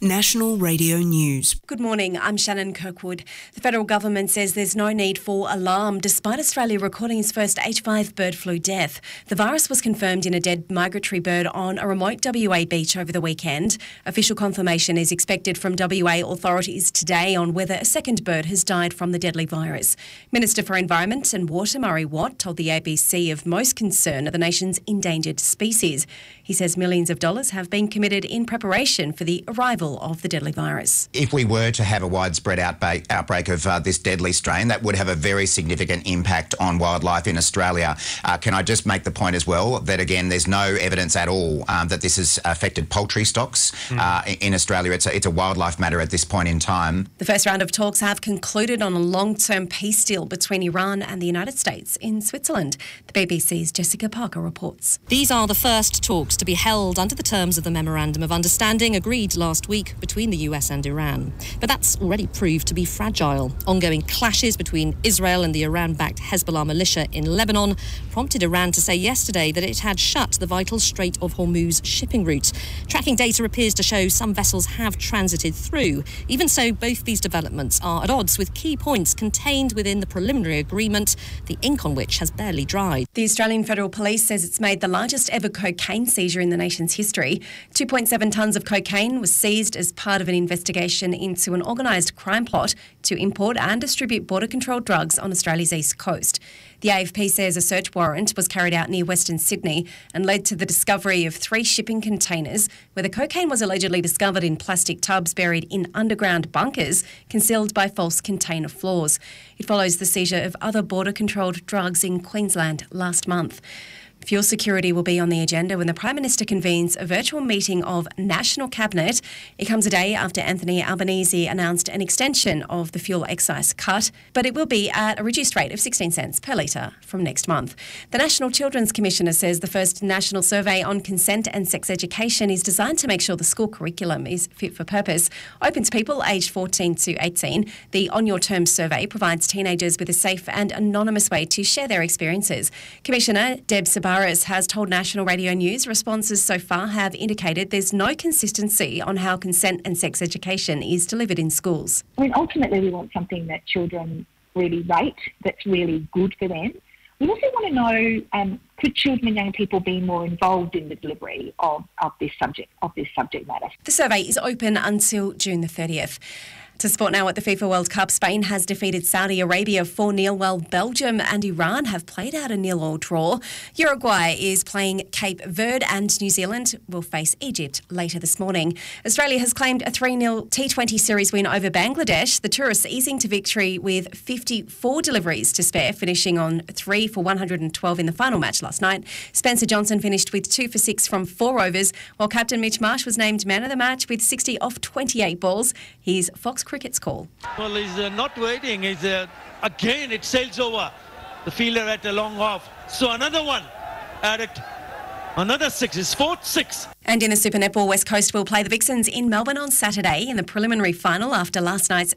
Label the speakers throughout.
Speaker 1: National Radio News.
Speaker 2: Good morning, I'm Shannon Kirkwood. The federal government says there's no need for alarm despite Australia recording its first H5 bird flu death. The virus was confirmed in a dead migratory bird on a remote WA beach over the weekend. Official confirmation is expected from WA authorities today on whether a second bird has died from the deadly virus. Minister for Environment and Water, Murray Watt, told the ABC of most concern are the nation's endangered species. He says millions of dollars have been committed in preparation for the arrival of the deadly virus.
Speaker 3: If we were to have a widespread outbreak of this deadly strain, that would have a very significant impact on wildlife in Australia. Can I just make the point as well that, again, there's no evidence at all that this has affected poultry stocks in Australia. It's a wildlife matter at this point in time.
Speaker 2: The first round of talks have concluded on a long-term peace deal between Iran and the United States in Switzerland. The BBC's Jessica Parker reports.
Speaker 4: These are the first talks to be held under the terms of the Memorandum of Understanding agreed last week between the US and Iran. But that's already proved to be fragile. Ongoing clashes between Israel and the Iran-backed Hezbollah militia in Lebanon prompted Iran to say yesterday that it had shut the vital Strait of Hormuz shipping route. Tracking data appears to show some vessels have transited through. Even so, both these developments are at odds with key points contained within the preliminary agreement, the ink on which has barely dried.
Speaker 2: The Australian Federal Police says it's made the largest ever cocaine seizure in the nation's history. 2.7 tonnes of cocaine was seized as part of an investigation into an organised crime plot to import and distribute border-controlled drugs on Australia's east coast. The AFP says a search warrant was carried out near Western Sydney and led to the discovery of 3 shipping containers where the cocaine was allegedly discovered in plastic tubs buried in underground bunkers concealed by false container floors. It follows the seizure of other border-controlled drugs in Queensland last month. Fuel security will be on the agenda when the Prime Minister convenes a virtual meeting of National Cabinet. It comes a day after Anthony Albanese announced an extension of the fuel excise cut, but it will be at a reduced rate of 16 cents per litre from next month. The National Children's Commissioner says the first national survey on consent and sex education is designed to make sure the school curriculum is fit for purpose. Open to people aged 14 to 18, the On Your Terms survey provides teenagers with a safe and anonymous way to share their experiences. Commissioner Deb Sabaris has told National Radio News responses so far have indicated there's no consistency on how consent and sex education is delivered in schools.
Speaker 5: I mean, ultimately we want something that children really rate, that's really good for them. We also want to know, could children and young people be more involved in the delivery of this subject matter?
Speaker 2: The survey is open until June the 30th. To sport now at the FIFA World Cup, Spain has defeated Saudi Arabia 4-0, while Belgium and Iran have played out a 0-0 draw. Uruguay is playing Cape Verde and New Zealand will face Egypt later this morning. Australia has claimed a 3-0 T20 series win over Bangladesh. The tourists easing to victory with 54 deliveries to spare, finishing on 3 for 112 in the final match last night. Spencer Johnson finished with 2 for 6 from 4 overs, while captain Mitch Marsh was named man of the match with 60 off 28 balls. He's Fox Cricket's call.
Speaker 6: Well, he's not waiting. Again, it sails over the fielder at a long off. So another one at it. Another 6. It's 4-6.
Speaker 2: And in the Super Netball, West Coast will play the Vixens in Melbourne on Saturday in the preliminary final after last night's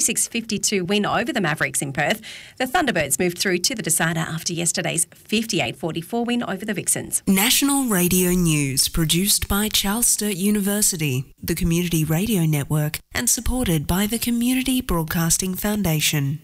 Speaker 2: 56-52 win over the Mavericks in Perth. The Thunderbirds moved through to the decider after yesterday's 58-44 win over the Vixens.
Speaker 1: National Radio News, produced by Charles Sturt University, the Community Radio Network, and supported by the Community Broadcasting Foundation.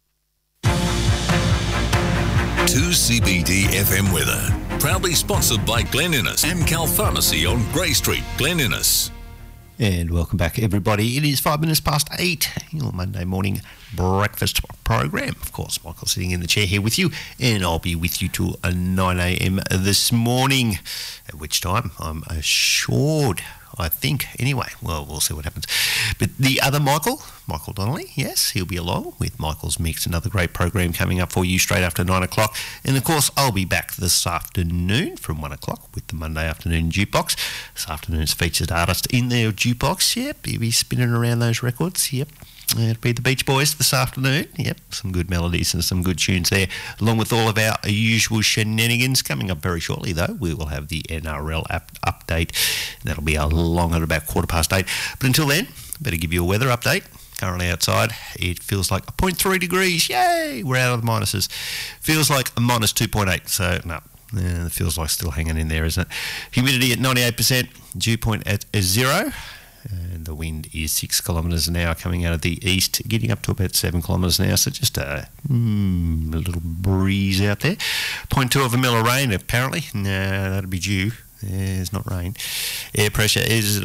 Speaker 7: 2CBD FM weather. Proudly sponsored by Glen Innes, Amcal Pharmacy on Grey Street, Glen Innes.
Speaker 8: And welcome back, everybody. It is 5 minutes past 8, your Monday morning breakfast program. Of course, Michael's sitting in the chair here with you, and I'll be with you till 9 a.m. this morning, at which time I'm assured, I think, anyway, well, we'll see what happens. But the other Michael Donnelly, yes, he'll be along with Michael's Mix, another great program coming up for you straight after 9 o'clock. And, of course, I'll be back this afternoon from 1 o'clock with the Monday afternoon jukebox. This afternoon's featured artist in their jukebox, yep, he'll be spinning around those records, yep. It'll be the Beach Boys this afternoon. Yep, some good melodies and some good tunes there, along with all of our usual shenanigans. Coming up very shortly, though, we will have the NRL update. That'll be along at about 8:15. But until then, better give you a weather update. Currently outside, it feels like 0.3 degrees. Yay! We're out of the minuses. Feels like a minus 2.8. So, no. It feels like still hanging in there, isn't it? Humidity at 98%. Dew point at 0. and the wind is 6 kilometres an hour coming out of the east, getting up to about 7 kilometres an hour, so just a little breeze out there. 0.2 of a mil of rain apparently. No, that'll be due. It's not rain. Air pressure is at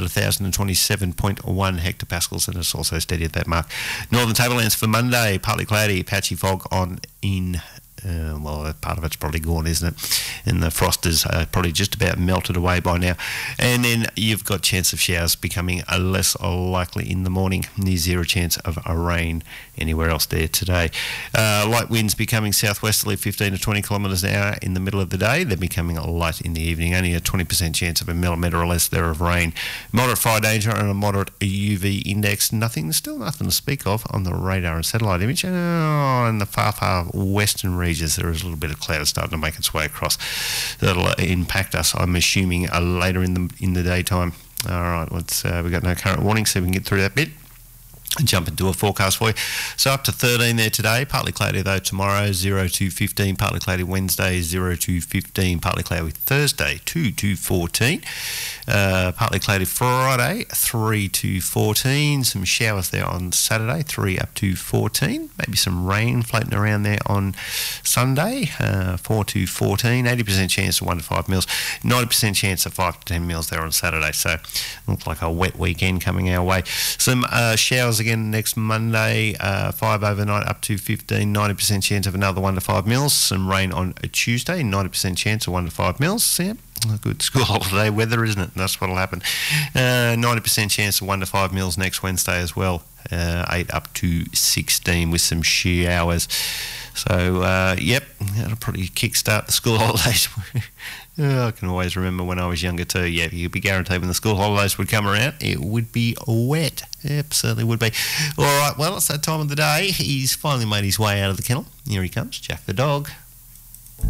Speaker 8: 1,027.1 hectopascals, and it's also steady at that mark. Northern Tablelands for Monday, partly cloudy, patchy fog in well, part of it's probably gone, isn't it? And the frost is probably just about melted away by now. And then you've got chance of showers becoming less likely in the morning. Near zero chance of a rain anywhere else there today. Light winds becoming southwesterly, 15 to 20 kilometres an hour in the middle of the day. They're becoming light in the evening. Only a 20% chance of a millimetre or less there of rain. Moderate fire danger and a moderate UV index. Still nothing to speak of on the radar and satellite image. In the far western regions, there is a little bit of cloud starting to make its way across. That'll impact us, I'm assuming, later in the daytime. All right, we've got no current warning, so we can get through that bit. Jump into a forecast for you. So up to 13 there today, partly cloudy though tomorrow, 0 to 15, partly cloudy Wednesday, 0 to 15, partly cloudy Thursday, 2 to 14, partly cloudy Friday, 3 to 14, some showers there on Saturday, 3 up to 14, maybe some rain floating around there on Sunday, 4 to 14, 80% chance of 1 to 5 mils, 90% chance of 5 to 10 mils there on Saturday, so looks like a wet weekend coming our way. Some showers again next Monday, 5 overnight up to 15, 90% chance of another 1 to 5 mils. Some rain on a Tuesday, 90% chance of 1 to 5 mils. Yeah, good school holiday weather, isn't it? That's what'll happen. 90% chance of 1 to 5 mils next Wednesday as well. 8 up to 16 with some showers. So, yep, that'll probably kickstart the school holidays. I can always remember when I was younger too. Yeah, you'd be guaranteed when the school holidays would come around, it would be wet. Yep, certainly would be. All right, well, it's that time of the day. He's finally made his way out of the kennel. Here he comes, Jack the dog.